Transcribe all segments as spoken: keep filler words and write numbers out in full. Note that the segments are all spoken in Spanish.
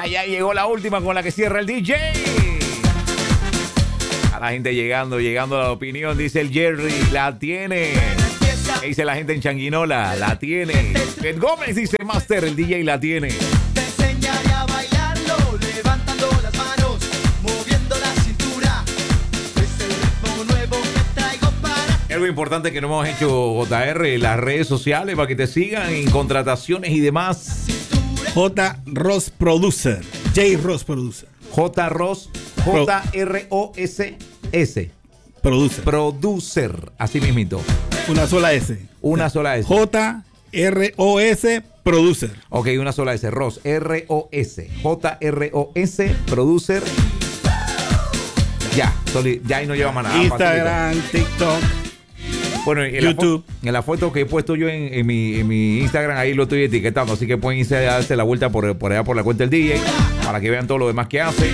ya llegó la última con la que cierra el D J. A la gente llegando, llegando a la opinión. Dice el Jerry, la tiene. ¿Qué dice la gente en Changuinola? La tiene. Pet Gómez dice Master, el D J la tiene. Te enseñaré a bailarlo, levantando las manos, moviendo la cintura. Es el ritmo nuevo que traigo para... Algo importante que no hemos hecho, J R, las redes sociales para que te sigan en contrataciones y demás. J. Ross Producer. J. Ross Producer. J. Ross, J R O S S. Producer. Producer, así mismito. Una sola S. Una sola S. J R O S Producer. Ok, una sola S. Ross, R O S. J R O S Producer. Ya, soli- ya ahí no lleva más nada. Instagram, facilito. TikTok. Bueno, en YouTube. La fo- en la foto que he puesto yo en, en, mi, en mi Instagram, ahí lo estoy etiquetando. Así que pueden irse a darse la vuelta por, por allá por la cuenta del D J para que vean todo lo demás que hace.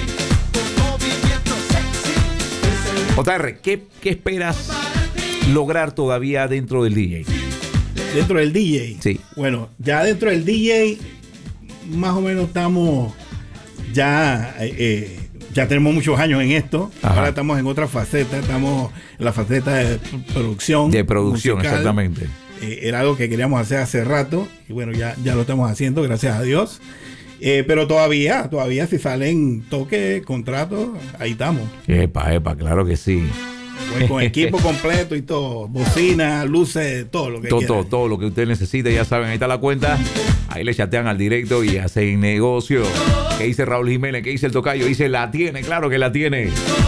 J R, ¿qué, qué esperas lograr todavía dentro del D J? Dentro del D J. Sí. Bueno, ya dentro del D J, más o menos estamos ya. Eh, ya tenemos muchos años en esto. Ajá. Ahora estamos en otra faceta. Estamos en la faceta de producción. De producción, musical. exactamente. Eh, era algo que queríamos hacer hace rato. Y bueno, ya, ya lo estamos haciendo, gracias a Dios. Eh, pero todavía, todavía si salen toques, contratos, ahí estamos. Epa, epa, claro que sí. Pues con equipo completo y todo. Bocina, luces, todo lo que Todo, quieran. todo, todo lo que usted necesite, ya saben, ahí está la cuenta. Ahí le chatean al directo y hacen negocio. ¿Qué dice Raúl Jiménez? ¿Qué dice el tocayo? Dice, la tiene, claro que la tiene.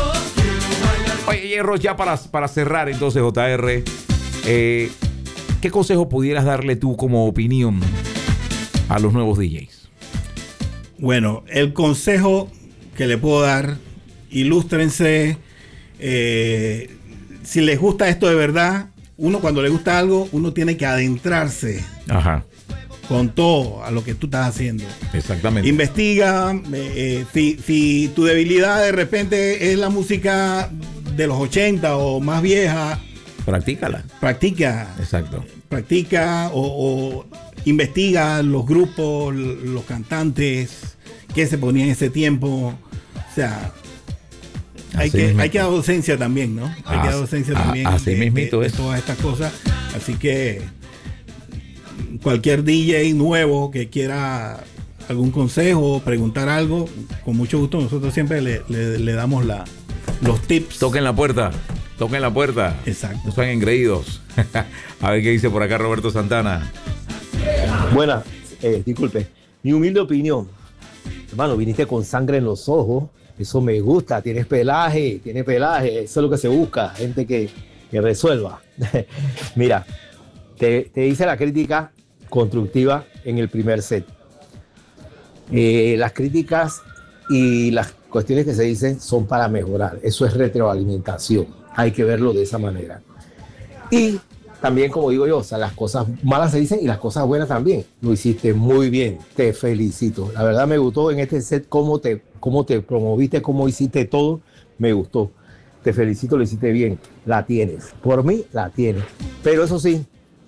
Oye, Hierro, ya para, para cerrar entonces, J R, eh, ¿qué consejo pudieras darle tú como opinión a los nuevos D Js? Bueno, el consejo que le puedo dar, ilústrense. Eh, si les gusta esto de verdad, uno cuando le gusta algo, uno tiene que adentrarse Ajá, con todo a lo que tú estás haciendo. exactamente. Investiga. eh, eh, si, si tu debilidad de repente es la música de los ochenta o más vieja, Practícala. practica. Exacto. Practica o, o investiga los grupos, los cantantes que se ponían en ese tiempo. O sea, hay Así que, mismito. hay que dar docencia también, ¿no? Hay que dar Así- docencia a- también así de, mismito de- de es. todas estas cosas. Así que cualquier D J nuevo que quiera algún consejo, preguntar algo, con mucho gusto nosotros siempre le, le- le damos la, los tips. Toquen la puerta. Toquen la puerta. Exacto. No sean engreídos. A ver qué dice por acá Roberto Santana. Buenas, eh, disculpe, mi humilde opinión. Hermano, viniste con sangre en los ojos, eso me gusta, tienes pelaje, tienes pelaje, eso es lo que se busca, gente que, que resuelva. Mira, te, te hice la crítica constructiva en el primer set. Eh, las críticas y las cuestiones que se dicen son para mejorar, eso es retroalimentación, hay que verlo de esa manera. Y también, como digo yo, o sea, las cosas malas se dicen y las cosas buenas también. Lo hiciste muy bien, te felicito. La verdad me gustó en este set cómo te, cómo te promoviste, cómo hiciste todo, me gustó. Te felicito, lo hiciste bien, la tienes. Por mí, la tienes. Pero eso sí,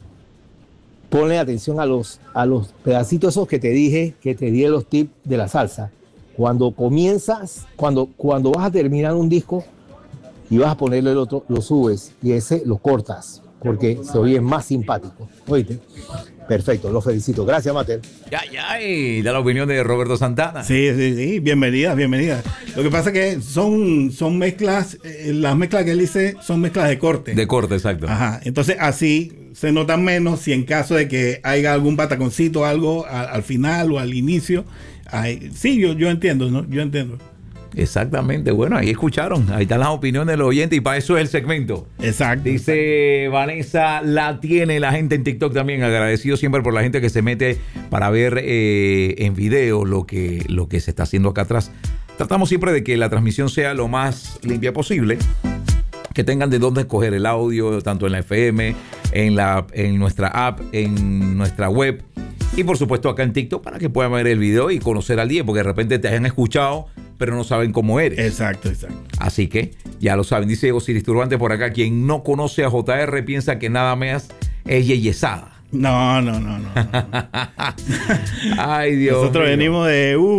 ponle atención a los, a los pedacitos esos que te dije, que te di los tips de la salsa. Cuando comienzas, cuando, cuando vas a terminar un disco y vas a ponerle el otro, lo subes y ese lo cortas, porque se oye más simpático. ¿Oíste? Perfecto, lo felicito. Gracias, Mater. Ya, ya, y da la opinión de Roberto Santana. Sí, sí, sí, bienvenidas, bienvenidas. Lo que pasa es que son, son mezclas, eh, las mezclas que él dice son mezclas de corte. De corte, exacto. Ajá, entonces así se notan menos si en caso de que haya algún bataconcito, algo a- al final o al inicio. Hay, sí, yo, yo entiendo, ¿no? Yo entiendo. Exactamente. Bueno, ahí escucharon. Ahí están las opiniones de los oyentes y para eso es el segmento. Exacto. Dice Vanessa, la tiene la gente en TikTok también. Agradecido siempre por la gente que se mete para ver eh, en video lo que, lo que se está haciendo acá atrás. Tratamos siempre de que la transmisión sea lo más limpia posible. Que tengan de dónde escoger el audio, tanto en la F M, en, la, en nuestra app, en nuestra web. Y por supuesto acá en TikTok para que puedan ver el video y conocer al día. Porque de repente te hayan escuchado, pero no saben cómo eres. Exacto, exacto. Así que ya lo saben. Dice Osiris Turbante por acá, quien no conoce a J R piensa que nada más es yeyesada. No, no, no, no. no. Ay, Dios Nosotros mío. venimos de, uff,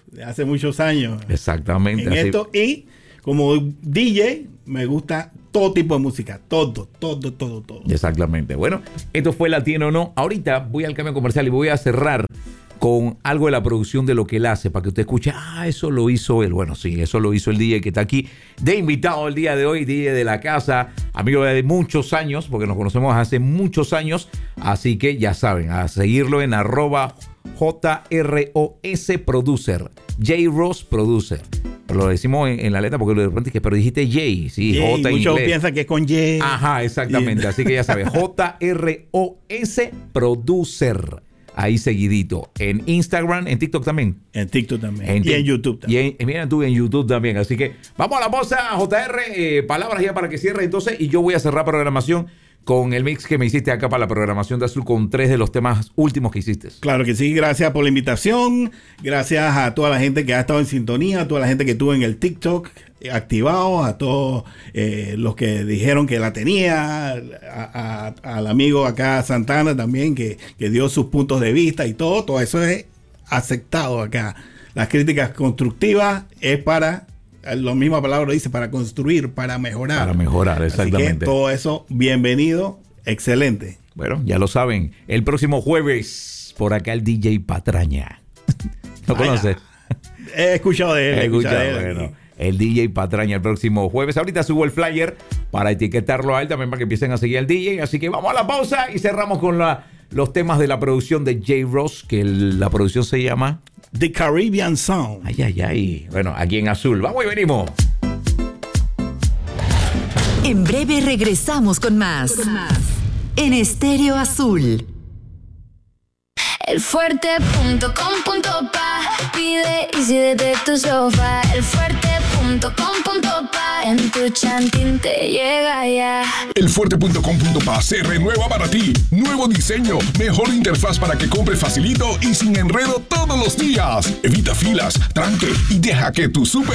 de hace muchos años. Exactamente. En así. esto, y como D J, me gusta todo tipo de música. Todo, todo, todo, todo. Exactamente. Bueno, esto fue Latino o No. Ahorita voy al cambio comercial y voy a cerrar con algo de la producción de lo que él hace, para que usted escuche, ah, eso lo hizo él. Bueno, sí, eso lo hizo el D J que está aquí de invitado el día de hoy, D J de la casa, amigo de muchos años, porque nos conocemos hace muchos años, así que ya saben, a seguirlo en arroba J R O S Producer, J-Ross Producer. Pero lo decimos en, en la letra porque de repente es que, pero dijiste J, sí, J, J en muchos inglés. piensan que es con Y. Ajá, exactamente, así que ya sabes, J R O S Producer. Ahí seguidito. En Instagram, en TikTok también. En TikTok también. En y en Tik- YouTube también. Y en, mira tú en YouTube también. Así que vamos a la pausa, J R. Eh, palabras ya para que cierre entonces. Y yo voy a cerrar programación con el mix que me hiciste acá para la programación de Azul con tres de los temas últimos que hiciste. Claro que sí, gracias por la invitación, gracias a toda la gente que ha estado en sintonía, a toda la gente que estuvo en el TikTok activado, a todos eh, los que dijeron que la tenía, a- a- al amigo acá Santana también que, que dio sus puntos de vista y todo, todo eso es aceptado acá. Las críticas constructivas es para, la misma palabra lo dice, para construir, para mejorar. Para mejorar, Así que exactamente. todo eso, bienvenido, excelente. Bueno, ya lo saben. El próximo jueves, por acá el D J Patraña. ¿Lo Vaya. conoces? He escuchado de él. He he escuchado escuchado, de él. bueno, el D J Patraña el próximo jueves. Ahorita subo el flyer para etiquetarlo a él también para que empiecen a seguir al D J. Así que vamos a la pausa y cerramos con la, los temas de la producción de J-Ross, que el- la producción se llama... The Caribbean Sound. Ay, ay, ay. Bueno, aquí en Azul. Vamos y venimos. En breve regresamos con más. En Estéreo Azul. El fuerte punto com punto pa pide Easy desde tu sofá. El fuerte punto com punto pa en tu chantín te llega ya. El fuerte punto com punto pa se renueva para ti. Nuevo diseño, mejor interfaz para que compres facilito y sin enredo todos los días. Evita filas, tranque y deja que tu super